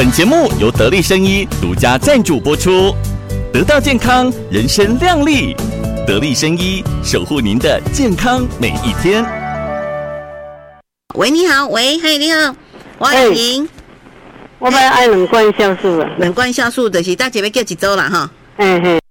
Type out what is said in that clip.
本节目由得力生医独家赞助播出，得到健康，人生亮丽。得力生医，守护您的健康每一天。 喂，你好，喂，嘿，你好，我爱您。 我们爱两罐酵素啊， 两罐酵素就是大姐要叫一周啦哈。 嘿嘿。